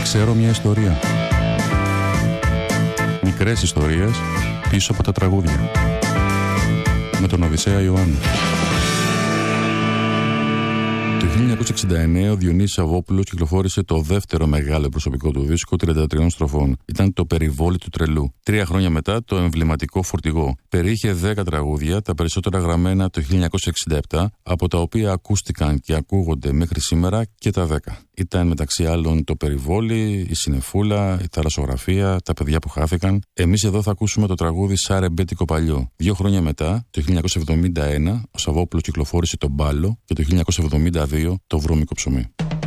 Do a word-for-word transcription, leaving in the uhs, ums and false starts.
Ξέρω μια ιστορία. Μικρές ιστορίες πίσω από τα τραγούδια. Με τον Οδυσσέα Ιωάννη. Το χίλια εννιακόσια εξήντα εννέα ο Διονύσης Σαββόπουλος κυκλοφόρησε το δεύτερο μεγάλο προσωπικό του δίσκο τριάντα τριών στροφών. Ήταν το Περιβόλι του Τρελού. Τρία χρόνια μετά το εμβληματικό Φορτηγό. Περιείχε δέκα τραγούδια, τα περισσότερα γραμμένα το χίλια εννιακόσια εξήντα επτά, από τα οποία ακούστηκαν και ακούγονται μέχρι σήμερα και τα δέκα. Ήταν μεταξύ άλλων το Περιβόλι, η Συνεφούλα, η Θαλασσογραφία, τα παιδιά που χάθηκαν. Εμείς εδώ θα ακούσουμε το τραγούδι Σαν ρεμπέτικο παλιό. Δύο χρόνια μετά, το χίλια εννιακόσια εβδομήντα ένα, ο Σαββόπουλος κυκλοφόρησε το Μπάλο και το χίλια εννιακόσια εβδομήντα δύο το Βρώμικο ψωμί.